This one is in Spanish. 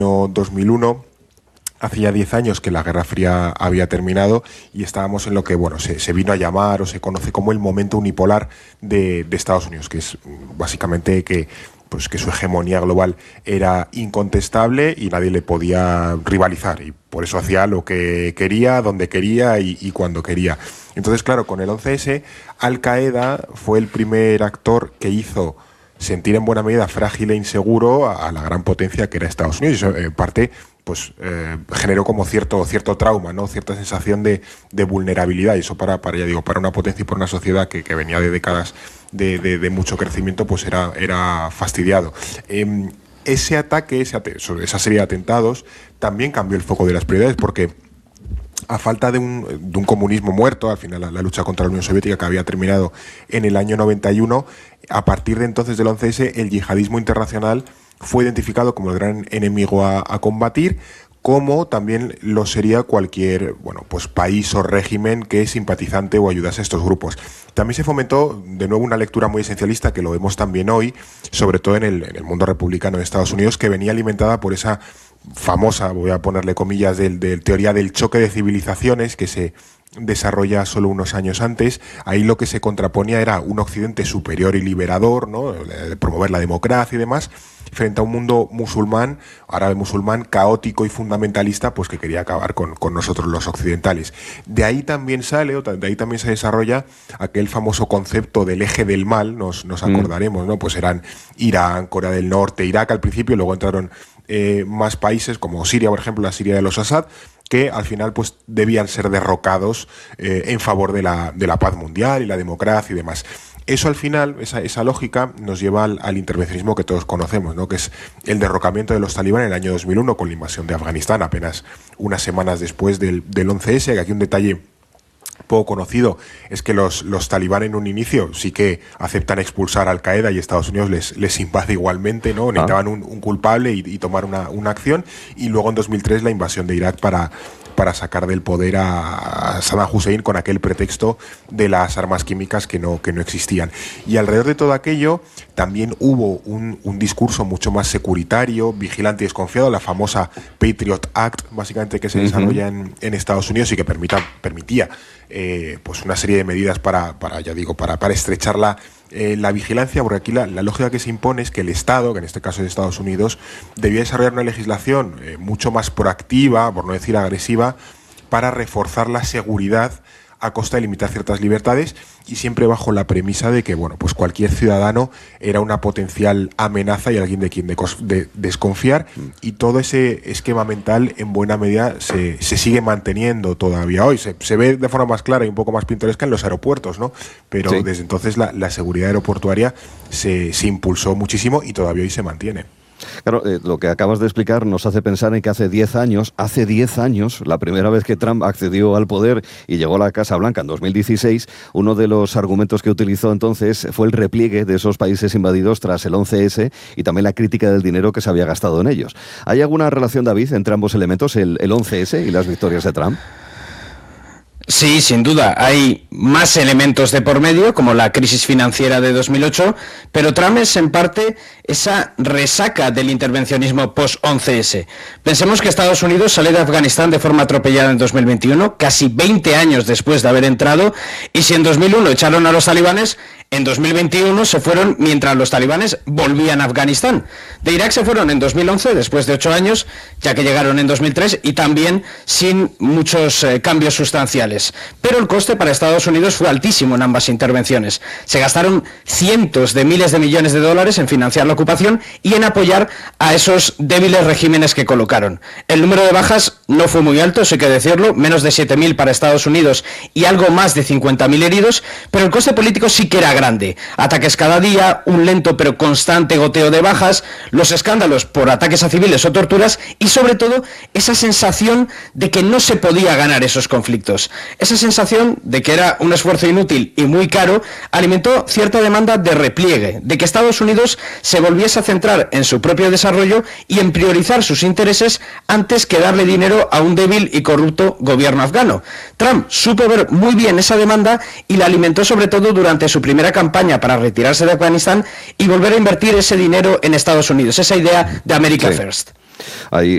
2001. Hace ya 10 años que la Guerra Fría había terminado y estábamos en lo que se vino a llamar o se conoce como el momento unipolar de Estados Unidos, que es básicamente que su hegemonía global era incontestable y nadie le podía rivalizar, y por eso hacía lo que quería, donde quería y cuando quería. Entonces, claro, con el 11S, Al-Qaeda fue el primer actor que hizo sentir en buena medida frágil e inseguro a la gran potencia que era Estados Unidos. Y eso, en parte, generó como cierto trauma, ¿no? Cierta sensación de vulnerabilidad, y eso para una potencia y para una sociedad que venía de décadas de mucho crecimiento, pues era fastidiado. Ese ataque, esa serie de atentados, también cambió el foco de las prioridades, porque a falta de un comunismo muerto, al final la lucha contra la Unión Soviética, que había terminado en el año 91, a partir de entonces del 11S, el yihadismo internacional fue identificado como el gran enemigo a combatir, como también lo sería cualquier país o régimen que simpatizante o ayudase a estos grupos. También se fomentó de nuevo una lectura muy esencialista, que lo vemos también hoy, sobre todo en el mundo republicano de Estados Unidos, que venía alimentada por esa famosa, voy a ponerle comillas, del teoría del choque de civilizaciones, que se desarrolla solo unos años antes. Ahí lo que se contraponía era un Occidente superior y liberador, ¿no?, de promover la democracia y demás, frente a un mundo musulmán, árabe musulmán, caótico y fundamentalista, pues que quería acabar con nosotros los occidentales. De ahí también se desarrolla aquel famoso concepto del eje del mal, nos acordaremos, ¿no? Pues eran Irán, Corea del Norte, Irak al principio, luego entraron más países como Siria, por ejemplo, la Siria de los Assad, que al final pues debían ser derrocados en favor de la paz mundial y la democracia y demás. Eso al final, esa lógica nos lleva al intervencionismo que todos conocemos, ¿no?, que es el derrocamiento de los talibán en el año 2001 con la invasión de Afganistán, apenas unas semanas después del 11S, que aquí un detalle poco conocido es que los talibán en un inicio sí que aceptan expulsar a Al-Qaeda y Estados Unidos les invade igualmente, ¿no? Necesitaban un culpable y tomar una acción, y luego en 2003 la invasión de Irak para sacar del poder a Saddam Hussein con aquel pretexto de las armas químicas que no existían. Y alrededor de todo aquello también hubo un discurso mucho más securitario, vigilante y desconfiado, la famosa Patriot Act, básicamente, que se desarrolla en Estados Unidos y que permitía una serie de medidas para estrechar la vigilancia, porque aquí la lógica que se impone es que el Estado, que en este caso es Estados Unidos, debía desarrollar una legislación mucho más proactiva, por no decir agresiva, para reforzar la seguridad a costa de limitar ciertas libertades, y siempre bajo la premisa de que cualquier ciudadano era una potencial amenaza y alguien de quien desconfiar, y todo ese esquema mental en buena medida se sigue manteniendo todavía hoy. Se ve de forma más clara y un poco más pintoresca en los aeropuertos, ¿no? Pero sí, desde entonces la seguridad aeroportuaria se impulsó muchísimo y todavía hoy se mantiene. Claro, lo que acabas de explicar nos hace pensar en que hace 10 años, la primera vez que Trump accedió al poder y llegó a la Casa Blanca en 2016, uno de los argumentos que utilizó entonces fue el repliegue de esos países invadidos tras el 11S y también la crítica del dinero que se había gastado en ellos. ¿Hay alguna relación, David, entre ambos elementos, el 11S y las victorias de Trump? Sí, sin duda. Hay más elementos de por medio, como la crisis financiera de 2008, pero Trump es en parte esa resaca del intervencionismo post-11S. Pensemos que Estados Unidos sale de Afganistán de forma atropellada en 2021, casi 20 años después de haber entrado, y si en 2001 echaron a los talibanes, en 2021 se fueron mientras los talibanes volvían a Afganistán. De Irak se fueron en 2011, después de 8 años, ya que llegaron en 2003, y también sin muchos cambios sustanciales. Pero el coste para Estados Unidos fue altísimo en ambas intervenciones. Se gastaron cientos de miles de millones de dólares en financiar la ocupación y en apoyar a esos débiles regímenes que colocaron. El número de bajas no fue muy alto, eso hay que decirlo, menos de 7.000 para Estados Unidos y algo más de 50.000 heridos, pero el coste político sí que era grande. Ataques cada día, un lento pero constante goteo de bajas, los escándalos por ataques a civiles o torturas, y sobre todo esa sensación de que no se podía ganar esos conflictos. Esa sensación de que era un esfuerzo inútil y muy caro alimentó cierta demanda de repliegue, de que Estados Unidos se volviese a centrar en su propio desarrollo y en priorizar sus intereses antes que darle dinero a un débil y corrupto gobierno afgano. Trump supo ver muy bien esa demanda y la alimentó sobre todo durante su primera campaña para retirarse de Afganistán y volver a invertir ese dinero en Estados Unidos, esa idea de America First. Hay